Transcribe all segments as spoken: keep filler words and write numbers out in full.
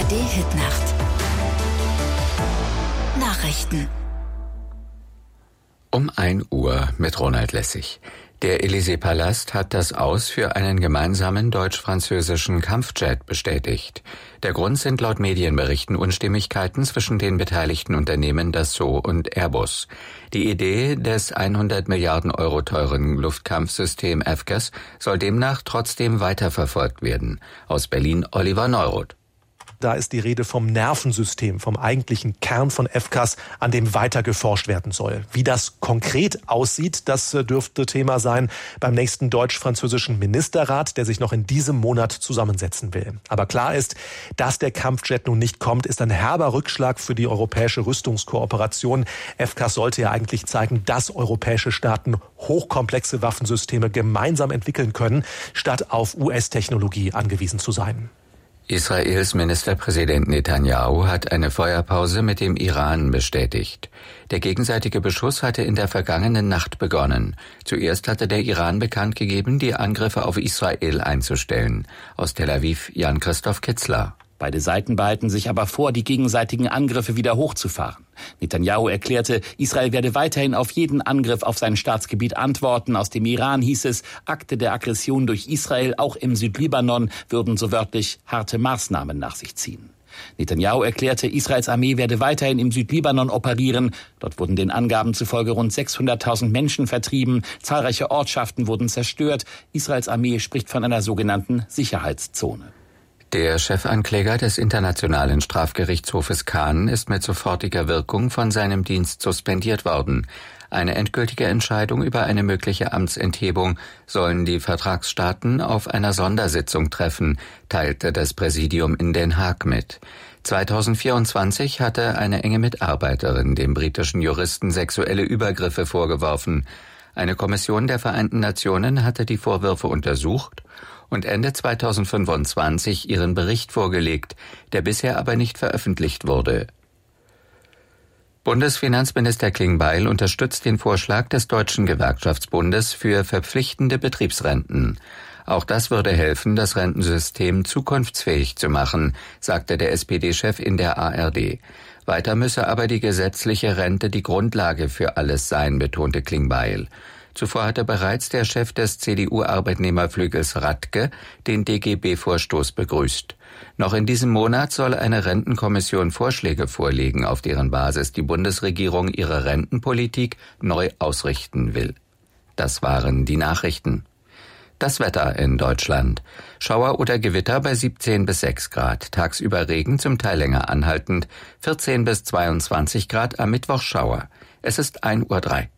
R D Hitnacht. Nachrichten. Um ein Uhr mit Ronald Lessig. Der Élysée-Palast hat das Aus für einen gemeinsamen deutsch-französischen Kampfjet bestätigt. Der Grund sind laut Medienberichten Unstimmigkeiten zwischen den beteiligten Unternehmen Dassault und Airbus. Die Idee des hundert Milliarden Euro teuren Luftkampfsystem F C A S soll demnach trotzdem weiterverfolgt werden. Aus Berlin Oliver Neuroth. Da ist die Rede vom Nervensystem, vom eigentlichen Kern von F C A S, an dem weiter geforscht werden soll. Wie das konkret aussieht, das dürfte Thema sein beim nächsten deutsch-französischen Ministerrat, der sich noch in diesem Monat zusammensetzen will. Aber klar ist, dass der Kampfjet nun nicht kommt, ist ein herber Rückschlag für die europäische Rüstungskooperation. F C A S sollte ja eigentlich zeigen, dass europäische Staaten hochkomplexe Waffensysteme gemeinsam entwickeln können, statt auf U S-Technologie angewiesen zu sein. Israels Ministerpräsident Netanyahu hat eine Feuerpause mit dem Iran bestätigt. Der gegenseitige Beschuss hatte in der vergangenen Nacht begonnen. Zuerst hatte der Iran bekannt gegeben, die Angriffe auf Israel einzustellen. Aus Tel Aviv Jan-Christoph Kitzler. Beide Seiten behalten sich aber vor, die gegenseitigen Angriffe wieder hochzufahren. Netanyahu erklärte, Israel werde weiterhin auf jeden Angriff auf sein Staatsgebiet antworten. Aus dem Iran hieß es, Akte der Aggression durch Israel, auch im Südlibanon, würden so wörtlich harte Maßnahmen nach sich ziehen. Netanyahu erklärte, Israels Armee werde weiterhin im Südlibanon operieren. Dort wurden den Angaben zufolge rund sechshunderttausend Menschen vertrieben. Zahlreiche Ortschaften wurden zerstört. Israels Armee spricht von einer sogenannten Sicherheitszone. Der Chefankläger des Internationalen Strafgerichtshofes Cannes ist mit sofortiger Wirkung von seinem Dienst suspendiert worden. Eine endgültige Entscheidung über eine mögliche Amtsenthebung sollen die Vertragsstaaten auf einer Sondersitzung treffen, teilte das Präsidium in Den Haag mit. zweitausendvierundzwanzig hatte eine enge Mitarbeiterin dem britischen Juristen sexuelle Übergriffe vorgeworfen. Eine Kommission der Vereinten Nationen hatte die Vorwürfe untersucht und Ende zweitausendfünfundzwanzig ihren Bericht vorgelegt, der bisher aber nicht veröffentlicht wurde. Bundesfinanzminister Klingbeil unterstützt den Vorschlag des Deutschen Gewerkschaftsbundes für verpflichtende Betriebsrenten. Auch das würde helfen, das Rentensystem zukunftsfähig zu machen, sagte der S P D-Chef in der A R D. Weiter müsse aber die gesetzliche Rente die Grundlage für alles sein, betonte Klingbeil. Zuvor hatte bereits der Chef des C D U-Arbeitnehmerflügels Radke den D G B-Vorstoß begrüßt. Noch in diesem Monat soll eine Rentenkommission Vorschläge vorlegen, auf deren Basis die Bundesregierung ihre Rentenpolitik neu ausrichten will. Das waren die Nachrichten. Das Wetter in Deutschland. Schauer oder Gewitter bei siebzehn bis sechs Grad. Tagsüber Regen, zum Teil länger anhaltend. vierzehn bis zweiundzwanzig Grad, am Mittwoch Schauer. Es ist ein Uhr drei.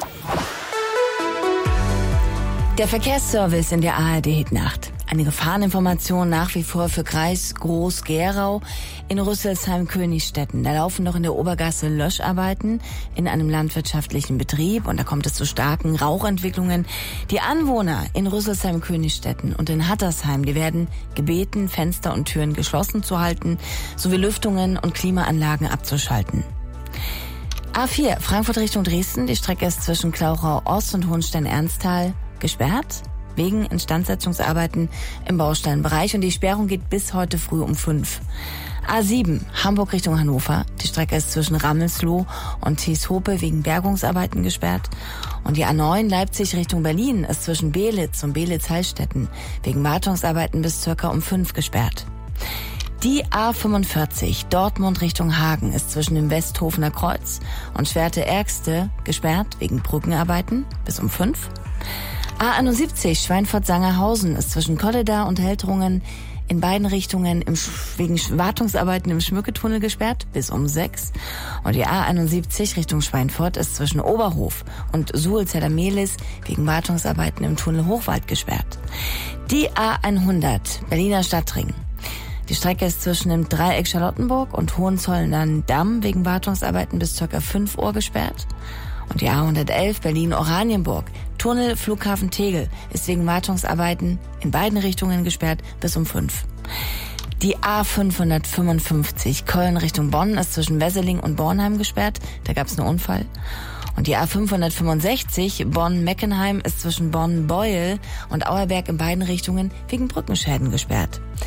Der Verkehrsservice in der A R D-Hitnacht. Eine Gefahreninformation nach wie vor für Kreis Groß-Gerau in Rüsselsheim-Königstetten. Da laufen noch in der Obergasse Löscharbeiten in einem landwirtschaftlichen Betrieb und da kommt es zu starken Rauchentwicklungen. Die Anwohner in Rüsselsheim-Königstetten und in Hattersheim, die werden gebeten, Fenster und Türen geschlossen zu halten, sowie Lüftungen und Klimaanlagen abzuschalten. A vier, Frankfurt Richtung Dresden. Die Strecke ist zwischen Klauchau Ost und Hohenstein-Ernsthal gesperrt, wegen Instandsetzungsarbeiten im Baustellenbereich und die Sperrung geht bis heute früh um fünf. A sieben, Hamburg Richtung Hannover. Die Strecke ist zwischen Rammelsloh und Thieshope wegen Bergungsarbeiten gesperrt. Und die A neun, Leipzig Richtung Berlin, ist zwischen Belitz und Belitz-Heilstätten wegen Wartungsarbeiten bis circa um fünf gesperrt. Die A fünfundvierzig, Dortmund Richtung Hagen, ist zwischen dem Westhofener Kreuz und Schwerte-Ärgste gesperrt wegen Brückenarbeiten bis um fünf. A einundsiebzig, Schweinfurt-Sangerhausen, ist zwischen Kolleda und Heltrungen in beiden Richtungen im, wegen Wartungsarbeiten im Schmücketunnel gesperrt bis um sechs. Und die A einundsiebzig Richtung Schweinfurt ist zwischen Oberhof und Suhlzeller-Mehlis wegen Wartungsarbeiten im Tunnel Hochwald gesperrt. Die A hundert, Berliner Stadtring. Die Strecke ist zwischen dem Dreieck Charlottenburg und Hohenzollern-Damm wegen Wartungsarbeiten bis ca. fünf Uhr gesperrt. Und die A hundertelf Berlin-Oranienburg, Tunnel Flughafen Tegel, ist wegen Wartungsarbeiten in beiden Richtungen gesperrt bis um fünf. Die A fünfhundertfünfundfünfzig Köln Richtung Bonn ist zwischen Wesseling und Bornheim gesperrt, da gab es einen Unfall. Und die A fünfhundertfünfundsechzig Bonn-Meckenheim ist zwischen Bonn-Beuel und Auerberg in beiden Richtungen wegen Brückenschäden gesperrt.